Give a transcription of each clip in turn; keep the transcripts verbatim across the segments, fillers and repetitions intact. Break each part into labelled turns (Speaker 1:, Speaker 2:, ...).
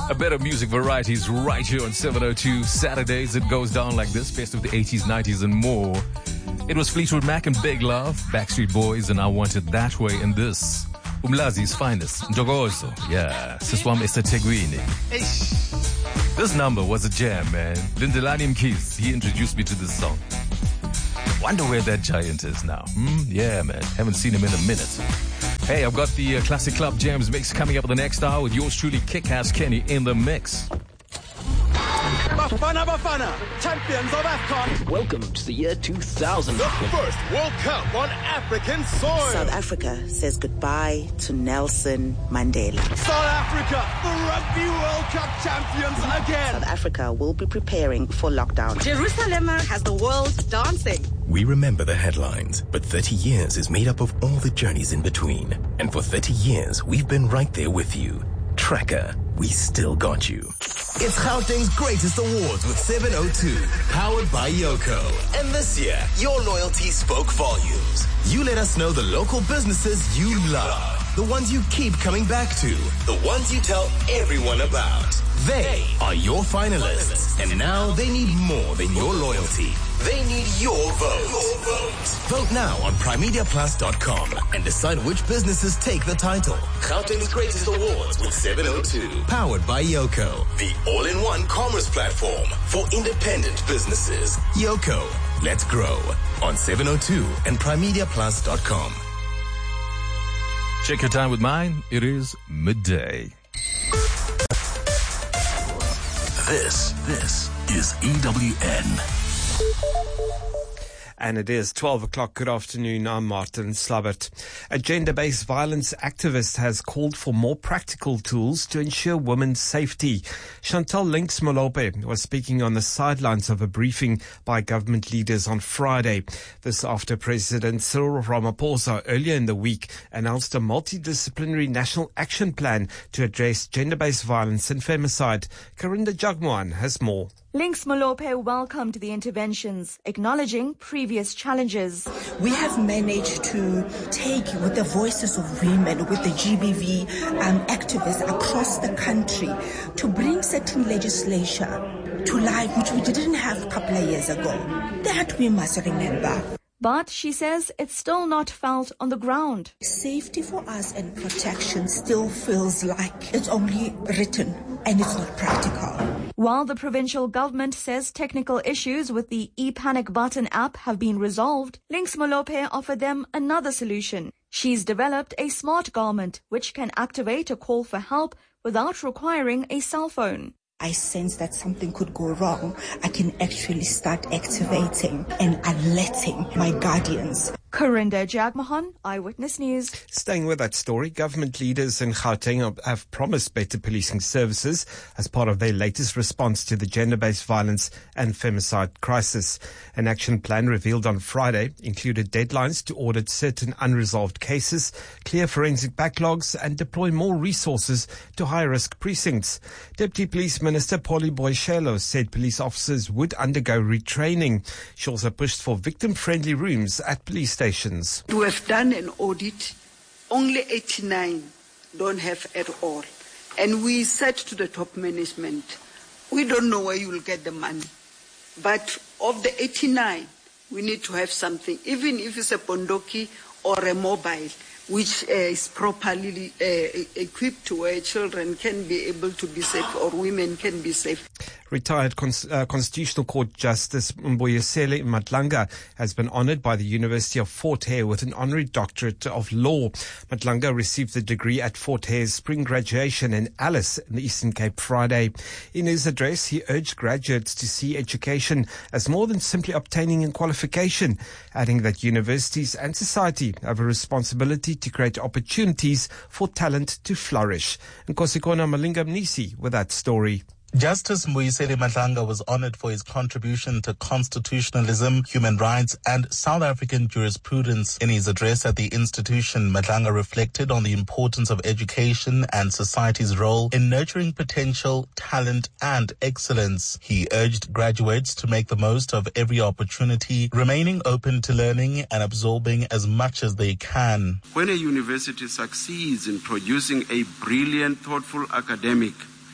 Speaker 1: A better music varieties right here on seven oh two Saturdays. It goes down like this, best of the eighties, nineties and more. It was Fleetwood Mac and Big Love, Backstreet Boys, and I Want It That Way in this. Umlazi's finest, Njogozo. Yeah, Siswam Esetegwini. This number was a jam, man. Lindelani Mkhize, he introduced me to this song. Wonder where that giant is now. Hmm? Yeah, man. Haven't seen him in a minute. Hey, I've got the uh, Classic Club Jams mix coming up in the next hour with yours truly, Kick-Ass Kenny, in the mix.
Speaker 2: Bafana Bafana, champions of AFCON.
Speaker 3: Welcome to the year two thousand.
Speaker 2: The first World Cup on African soil.
Speaker 4: South Africa says goodbye to Nelson Mandela.
Speaker 2: South Africa, the Rugby World Cup champions again.
Speaker 4: South Africa will be preparing for lockdown.
Speaker 5: Jerusalem has the world dancing.
Speaker 6: We remember the headlines, but thirty years is made up of all the journeys in between. And for thirty years, we've been right there with you. Tracker, we still got you.
Speaker 7: It's Gauteng's greatest awards with seven oh two, powered by Yoko. And this year, your loyalty spoke volumes. You let us know the local businesses you love, the ones you keep coming back to, the ones you tell everyone about. They are your finalists, and now they need more than your loyalty. They need your vote. Your vote. Vote now on primedia plus dot com and decide which businesses take the title. Gauteng's greatest awards with seven oh two, powered by Yoko, the all-in-one commerce platform for independent businesses. Yoko, let's grow on seven oh two and primedia plus dot com.
Speaker 1: Check your time with mine. It is midday.
Speaker 6: This, this is E W N.
Speaker 8: And it is twelve o'clock. Good afternoon. I'm Martin Slabbert. A gender-based violence activist has called for more practical tools to ensure women's safety. Chantal Links Molope was speaking on the sidelines of a briefing by government leaders on Friday. This after President Cyril Ramaphosa earlier in the week announced a multidisciplinary national action plan to address gender-based violence and femicide. Karinda Jagmohan has more.
Speaker 9: Links Molope welcomed the interventions, acknowledging previous challenges.
Speaker 10: We have managed to take with the voices of women, with the G B V um, activists across the country to bring certain legislation to life, which we didn't have a couple of years ago. That we must remember.
Speaker 9: But she says it's still not felt on the ground.
Speaker 10: Safety for us and protection still feels like it's only written and it's not practical.
Speaker 9: While the provincial government says technical issues with the ePanic button app have been resolved, Links Molope offered them another solution. She's developed a smart garment which can activate a call for help without requiring a cell phone.
Speaker 10: I sense that something could go wrong. I can actually start activating and alerting my guardians.
Speaker 9: Karinda Jagmohan, Eyewitness News.
Speaker 8: Staying with that story, government leaders in Gauteng have promised better policing services as part of their latest response to the gender-based violence and femicide crisis. An action plan revealed on Friday included deadlines to audit certain unresolved cases, clear forensic backlogs, and deploy more resources to high-risk precincts. Deputy Police Minister Polly Boyshelo said police officers would undergo retraining. She also pushed for victim-friendly rooms at police stations. Stations.
Speaker 11: We have done an audit. Only eighty-nine don't have at all. And we said to the top management, we don't know where you will get the money. But of the eighty-nine, we need to have something, even if it's a pondoki or a mobile, which uh, is properly uh, equipped to where children can be able to be safe or women can be safe.
Speaker 8: Retired Cons- uh, Constitutional Court Justice Mbuyiseni Matlanga has been honoured by the University of Fort Hare with an honorary doctorate of law. Matlanga received the degree at Fort Hare's spring graduation in Alice in the Eastern Cape Friday. In his address, he urged graduates to see education as more than simply obtaining a qualification, adding that universities and society have a responsibility to create opportunities for talent to flourish. And Kosikona Malinga Mnisi with that story.
Speaker 12: Justice Mbuyiseni Matlanga was honored for his contribution to constitutionalism, human rights, and South African jurisprudence. In his address at the institution, Matlanga reflected on the importance of education and society's role in nurturing potential, talent, and excellence. He urged graduates to make the most of every opportunity, remaining open to learning and absorbing as much as they can.
Speaker 13: When a university succeeds in producing a brilliant, thoughtful academic,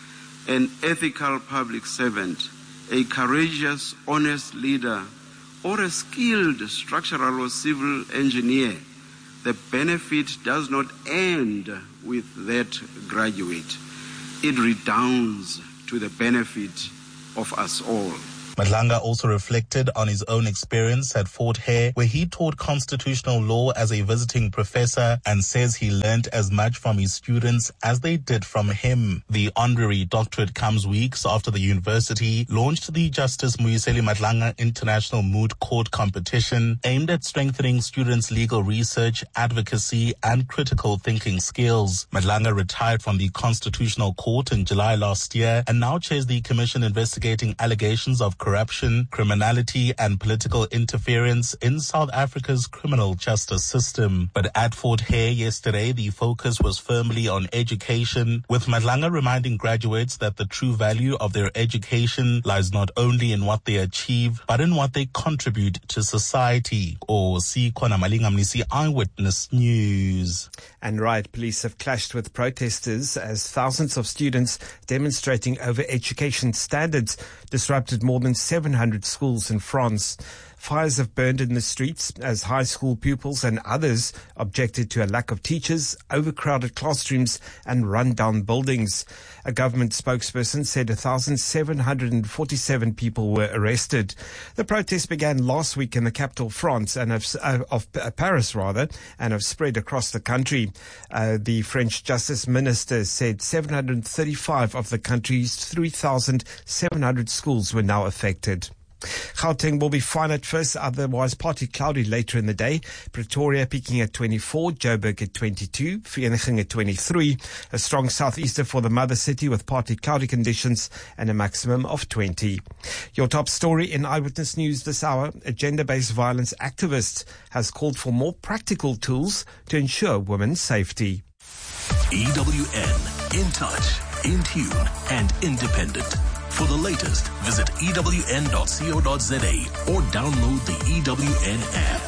Speaker 13: an ethical public servant, a courageous, honest leader, or a skilled structural or civil engineer, the benefit does not end with that graduate. It redounds to the benefit of us all.
Speaker 12: Madlanga also reflected on his own experience at Fort Hare, where he taught constitutional law as a visiting professor and says he learned as much from his students as they did from him. The honorary doctorate comes weeks after the university launched the Justice Mbuyiseni Madlanga International Moot Court competition aimed at strengthening students' legal research, advocacy, and critical thinking skills. Madlanga retired from the Constitutional Court in July last year and now chairs the commission investigating allegations of corruption, criminality, and political interference in South Africa's criminal justice system. But at Fort Hare yesterday, the focus was firmly on education, with Madlanga reminding graduates that the true value of their education lies not only in what they achieve, but in what they contribute to society. Or see Kona Malingamnisi, Eyewitness News.
Speaker 8: And riot police have clashed with protesters as thousands of students demonstrating over education standards disrupted more than seven hundred schools in France. Fires have burned in the streets as high school pupils and others objected to a lack of teachers, overcrowded classrooms and run-down buildings. A government spokesperson said one thousand seven hundred forty-seven people were arrested. The protests began last week in the capital, France, and have, uh, of uh, Paris rather, and have spread across the country. Uh, the French Justice Minister said seven hundred thirty-five of the country's three thousand seven hundred schools were now affected. Gauteng will be fine at first, otherwise partly cloudy later in the day. Pretoria peaking at twenty-four, Joburg at twenty-two, Vereeniging at twenty-three. A strong southeaster for the mother city with partly cloudy conditions and a maximum of twenty. Your top story in Eyewitness News this hour: a gender-based violence activist has called for more practical tools to ensure women's safety.
Speaker 7: E W N, in touch, in tune, and independent. For the latest, visit E W N dot co dot za or download the E W N app.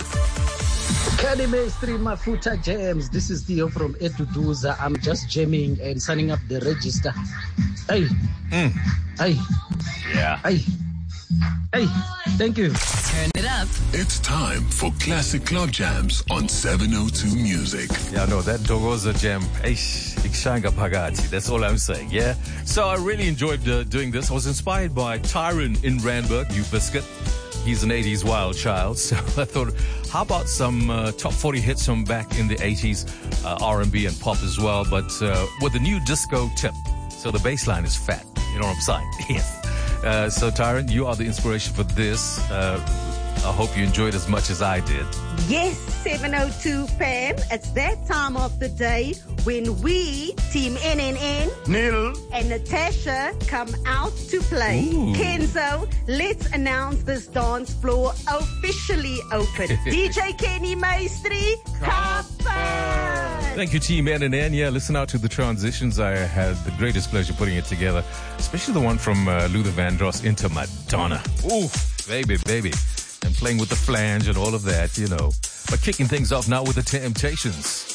Speaker 14: Kenny Maestri Mafuta Jams. This is Theo from Eduduza. I'm just jamming and signing up the register. Hey.
Speaker 1: Mm.
Speaker 14: Hey.
Speaker 1: Yeah.
Speaker 14: Hey. Hey. Thank you.
Speaker 15: Turn it up.
Speaker 16: It's time for Classic Club Jams on seven oh two Music.
Speaker 1: Yeah, no, that Dogoza jam. Eish, ik shanga pagati. That's all I'm saying, yeah? So I really enjoyed uh, doing this. I was inspired by Tyron in Randburg, New Biscuit. He's an eighties wild child. So I thought, how about some uh, top forty hits from back in the eighties, uh, R and B and pop as well, but uh, with a new disco tip. So the bass line is fat. You know what I'm saying? Yes. Uh, so, Tyron, you are the inspiration for this. Uh, I hope you enjoyed as much as I did.
Speaker 5: Yes, seven oh two Pam. It's that time of the day when we, Team N N N,
Speaker 2: Neil,
Speaker 5: and Natasha come out to play.
Speaker 1: Ooh.
Speaker 5: Kenzo, let's announce this dance floor officially open. D J Kenny Maestri, Kappa!
Speaker 1: Thank you, Team N N N. Yeah, listen out to the transitions. I had the greatest pleasure putting it together, especially the one from uh, Luther Vandross into Madonna. Ooh, baby, baby. And playing with the flange and all of that, you know. But kicking things off now with the Temptations.